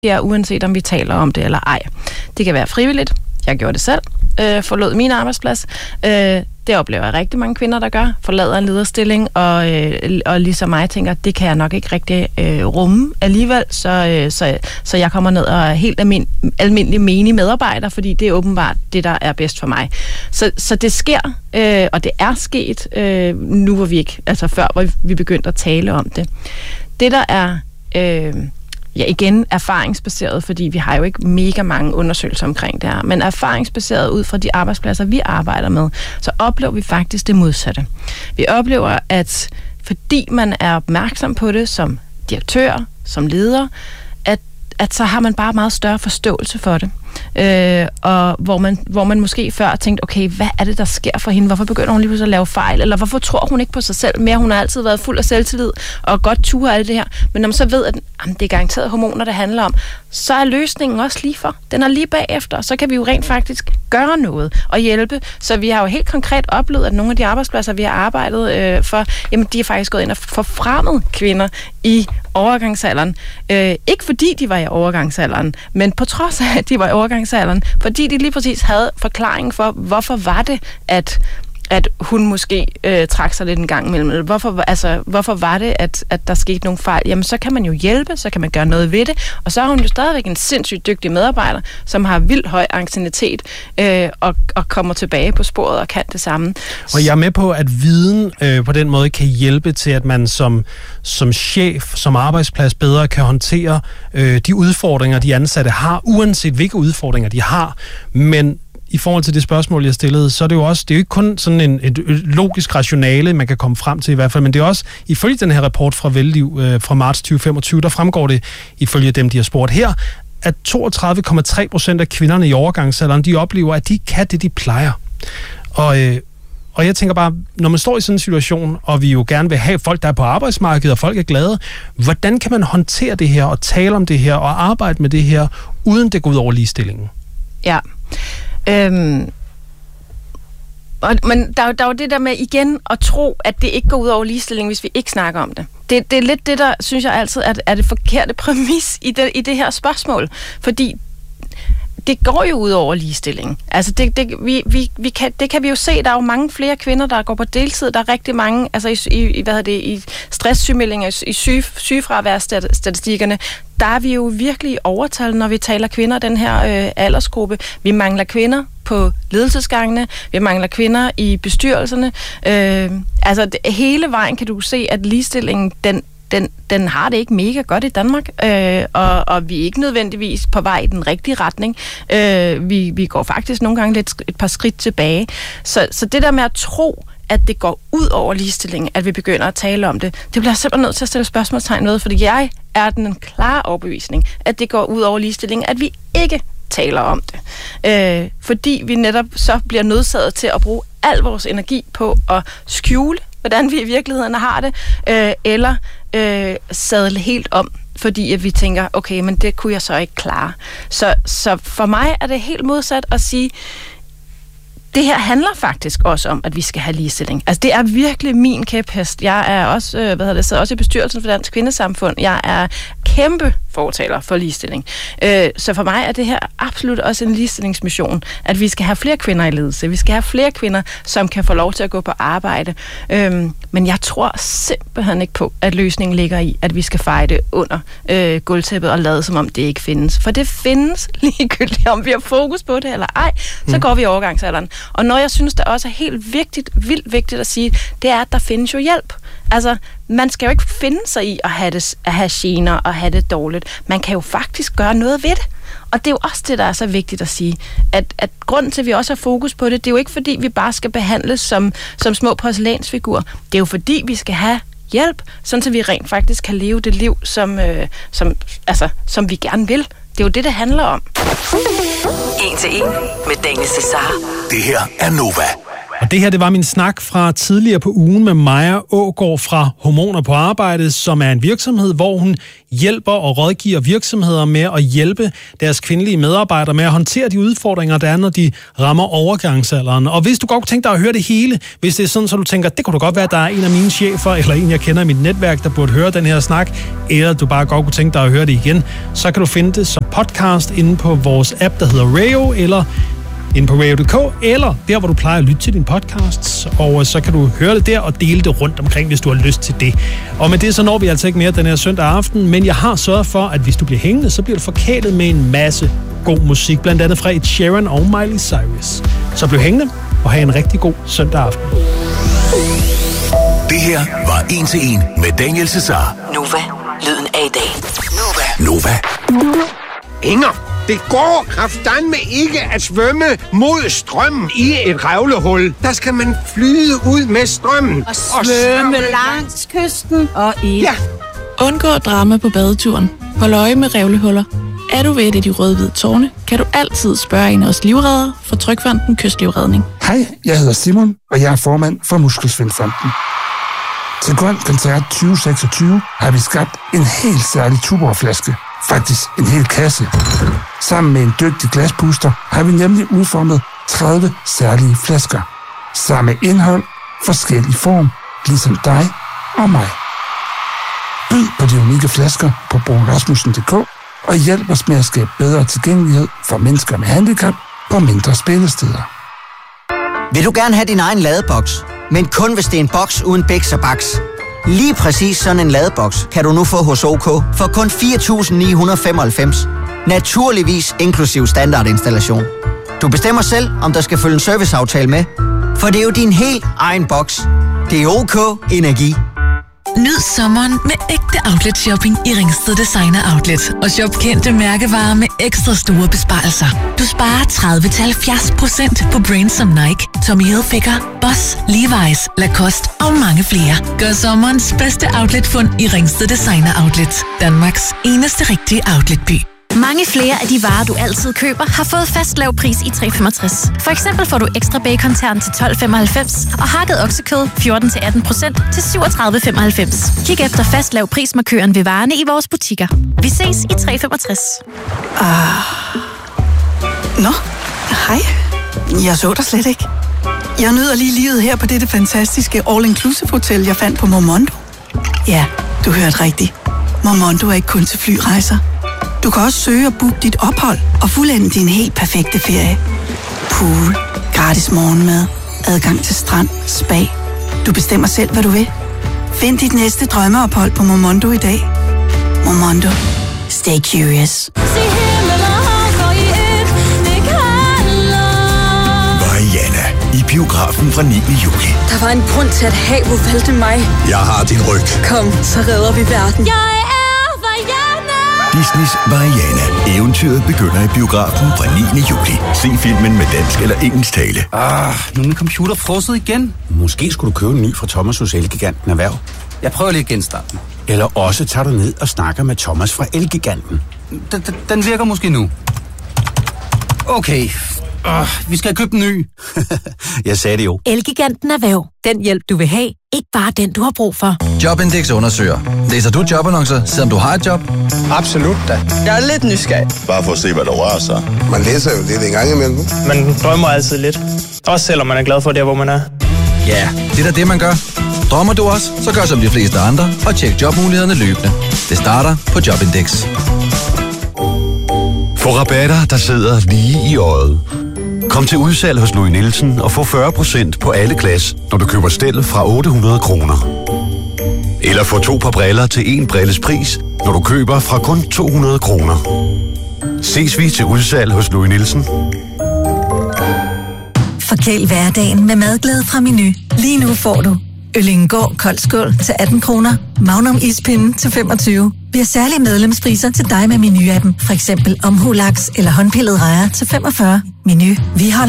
er, uanset om vi taler om det eller ej. Det kan være frivilligt. Jeg gjorde det selv. Forlod min arbejdsplads. Det oplever jeg rigtig mange kvinder, der gør. Forlader en lederstilling, og ligesom mig tænker, det kan jeg nok ikke rigtig rumme alligevel, så jeg kommer ned og er helt almindelig menig medarbejder, fordi det er åbenbart det, der er bedst for mig. Så det sker, og det er sket, nu hvor vi ikke, altså før hvor vi begyndte at tale om det. Det, der er... igen erfaringsbaseret, fordi vi har jo ikke mega mange undersøgelser omkring det her, men erfaringsbaseret ud fra de arbejdspladser, vi arbejder med, så oplever vi faktisk det modsatte. Vi oplever, at fordi man er opmærksom på det som direktør, som leder, at så har man bare meget større forståelse for det. Og hvor man måske før tænkte, okay, hvad er det, der sker for hende? Hvorfor begynder hun lige pludselig at lave fejl? Eller hvorfor tror hun ikke på sig selv mere? Hun har altid været fuld af selvtillid og godt ture alt det her. Men når man så ved, at det er garanteret hormoner, det handler om, så er løsningen også lige for. Den er lige bagefter. Så kan vi jo rent faktisk gøre noget og hjælpe. Så vi har jo helt konkret oplevet, at nogle af de arbejdspladser, vi har arbejdet for, jamen de er faktisk gået ind og forfremmet kvinder i overgangsalderen. Ikke fordi de var i overgangsalderen, men på trods af, at de var i overgangsalderen, fordi de lige præcis havde forklaring for, hvorfor var det, at hun måske trak sig lidt en gang imellem. Hvorfor var det, at der skete nogle fejl? Jamen, så kan man jo hjælpe, så kan man gøre noget ved det, og så er hun jo stadigvæk en sindssygt dygtig medarbejder, som har vildt høj anciennitet, og kommer tilbage på sporet og kan det samme. Og jeg er med på, at viden på den måde kan hjælpe til, at man som chef, som arbejdsplads bedre kan håndtere de udfordringer, de ansatte har, uanset hvilke udfordringer de har, men i forhold til det spørgsmål, jeg stillede, så er det jo ikke kun sådan et logisk rationale, man kan komme frem til i hvert fald, men det er også, ifølge den her rapport fra Velliv fra marts 2025, der fremgår det, ifølge dem, de har spurgt her, at 32,3% af kvinderne i overgangsalderen, de oplever, at de kan det, de plejer. Og jeg tænker bare, når man står i sådan en situation, og vi jo gerne vil have folk, der er på arbejdsmarkedet, og folk er glade, hvordan kan man håndtere det her, og tale om det her, og arbejde med det her, uden det går ud over ligestillingen? Ja. Men der er jo det der med igen at tro, at det ikke går ud over ligestilling, hvis vi ikke snakker om det. Det er lidt det, der synes jeg altid er det forkerte præmis i det her spørgsmål. Fordi det går jo ud over ligestilling. Altså det kan vi jo se. Der er jo mange flere kvinder, der går på deltid. Der er rigtig mange, altså i stresssygemeldinger, i sygefraværstatistikkerne. Der er vi jo virkelig i overtal, når vi taler kvinder, den her aldersgruppe. Vi mangler kvinder på ledelsesgangene. Vi mangler kvinder i bestyrelserne. Hele vejen kan du se, at ligestillingen, den har det ikke mega godt i Danmark, og vi er ikke nødvendigvis på vej i den rigtige retning. Vi går faktisk nogle gange et par skridt tilbage. Så det der med at tro, at det går ud over ligestillingen, at vi begynder at tale om det, det bliver simpelthen nødt til at stille spørgsmålstegn ved, fordi jeg er den klare overbevisning, at det går ud over ligestillingen, at vi ikke taler om det. Fordi vi netop så bliver nødsaget til at bruge al vores energi på at skjule, hvordan vi i virkeligheden har det, eller sadle helt om, fordi at vi tænker, okay, men det kunne jeg så ikke klare. Så for mig er det helt modsat at sige, det her handler faktisk også om, at vi skal have ligestilling. Altså, det er virkelig min kæphest. Jeg er også, sidder også i bestyrelsen for Dansk Kvindesamfund. Jeg er kæmpe fortaler for ligestilling. Så for mig er det her absolut også en ligestillingsmission, at vi skal have flere kvinder i ledelse. Vi skal have flere kvinder, som kan få lov til at gå på arbejde. Men jeg tror simpelthen ikke på, at løsningen ligger i, at vi skal feje det under gulvtæppet og lade som om det ikke findes. For det findes ligegyldigt, om vi har fokus på det eller ej, så går vi i overgangsalderen. Og når jeg synes, det også er helt vildt vigtigt at sige, det er, at der findes jo hjælp. Altså, man skal jo ikke finde sig i at have gener og have det dårligt. Man kan jo faktisk gøre noget ved det. Og det er jo også det, der er så vigtigt at sige. At grunden til, at vi også har fokus på det, det er jo ikke fordi, vi bare skal behandles som små porcelænsfigurer. Det er jo fordi, vi skal have hjælp, sådan så vi rent faktisk kan leve det liv, som vi gerne vil. Det er jo det handler om. 1 til 1 med Daniel Cesar. Det her er Nova. Og det her, det var min snak fra tidligere på ugen med Maja Aagaard fra Hormoner på Arbejdet, som er en virksomhed, hvor hun hjælper og rådgiver virksomheder med at hjælpe deres kvindelige medarbejdere med at håndtere de udfordringer, der er, når de rammer overgangsalderen. Og hvis du godt kunne tænke dig at høre det hele, hvis det er sådan, så du tænker, det kunne da godt være, at der er en af mine chefer, eller en, jeg kender i mit netværk, der burde høre den her snak, eller du bare godt kunne tænke dig at høre det igen, så kan du finde det som podcast inde på vores app, der hedder Radio, eller inde på radio.dk, eller der, hvor du plejer at lytte til dine podcasts, og så kan du høre det der og dele det rundt omkring, hvis du har lyst til det. Og med det, så når vi altså ikke mere den her søndag aften, men jeg har sørget for, at hvis du bliver hængende, så bliver du forkælet med en masse god musik, blandt andet fra Ed Sheeran og Miley Cyrus. Så bliv hængende og have en rigtig god søndag aften. Det her var 1 til 1 med Daniel Cesar. Nova, lyden af i dag. Nova. Inger, det går kraftedeme ikke at svømme mod strømmen i et revlehul. Der skal man flyde ud med strømmen. Og svømme langs kysten og i. Ja. Undgå drama på badeturen. Hold øje med revlehuller. Er du ved et af de røde-hvide tårne, kan du altid spørge en af os livreddere fra Trygfonden Kystlivredning. Hej, jeg hedder Simon, og jeg er formand for Muskelsvindfonden. Til Grøn Koncert 2026 har vi skabt en helt særlig Tuborg-flaske. Faktisk en hel kasse. Sammen med en dygtig glaspuster har vi nemlig udformet 30 særlige flasker. Samme indhold, forskellig form, ligesom dig og mig. Byd på de unikke flasker på brugerasmussen.dk og hjælp os med at skabe bedre tilgængelighed for mennesker med handicap på mindre spillesteder. Vil du gerne have din egen ladeboks, men kun hvis det er en boks uden biks og baks? Lige præcis sådan en ladeboks kan du nu få hos OK for kun 4.995. Naturligvis inklusiv standardinstallation. Du bestemmer selv, om der skal følge en serviceaftale med, for det er jo din helt egen boks. Det er OK Energi. Nyd sommeren med ægte outlet shopping i Ringsted Designer Outlet. Og shop kendte mærkevarer med ekstra store besparelser. Du sparer 30-70% på brands som Nike, Tommy Hilfiger, Boss, Levi's, Lacoste og mange flere. Gør sommerens bedste outletfund i Ringsted Designer Outlet. Danmarks eneste rigtige outletby. Mange flere af de varer, du altid køber, har fået fast lav pris i 365. For eksempel får du ekstra bacon-tern til 12,95 og hakket oksekød 14-18% til 37,95. Kig efter fast lav prismarkøren ved varerne i vores butikker. Vi ses i 365. Nå, hej. Jeg så dig slet ikke. Jeg nyder lige livet her på dette fantastiske all-inclusive hotel, jeg fandt på Momondo. Ja, du hørte rigtigt. Momondo er ikke kun til flyrejser. Du kan også søge og booke dit ophold og fuldende din helt perfekte ferie. Pool, gratis morgenmad, adgang til strand, spa. Du bestemmer selv, hvad du vil. Find dit næste drømmeophold på Momondo i dag. Momondo. Stay curious. Mariana i biografen fra 9. juli. Der var en grund til, at havet valgte mig. Jeg har din ryg. Kom, så redder vi verden. Disneys Mariana. Eventyret begynder i biografen fra 9. juli. Se filmen med dansk eller engelsk tale. Nu er min computer frosset igen. Måske skulle du købe en ny fra Thomas hos Elgiganten Erhverv. Jeg prøver lige at genstarte den. Eller også tager du ned og snakker med Thomas fra Elgiganten. Den virker måske nu. Okay. Vi skal have købt en ny. Jeg sagde det jo. Elgiganten Erhverv. Den hjælp, du vil have. Ikke bare den, du har brug for. Jobindex undersøger. Læser du jobannoncer, selvom du har et job? Absolut da. Jeg er lidt nysgerrig. Bare for at se, hvad der rører sig. Man læser jo lidt en gang imellem. Man drømmer altid lidt. Også selvom man er glad for det, hvor man er. Ja, det er da det, man gør. Drømmer du også, så gør som de fleste andre og tjek jobmulighederne løbende. Det starter på Jobindex. Få rabatter, der sidder lige i øjet. Kom til udsalg hos Louis Nielsen og få 40% på alle glas, når du køber stel fra 800 kroner. Eller få 2 par briller til 1 brilles pris, når du køber fra kun 200 kroner. Ses vi til udsalg hos Louis Nielsen. Forkæl hverdagen med madglæde fra Menu. Lige nu får du Øllingegård kold skål til 18 kroner, Magnum ispinde til 25. Vi har særlige medlemspriser til dig med Menu-appen. For eksempel omhulaks eller håndpillet rejer til 45. Menu. Vi holder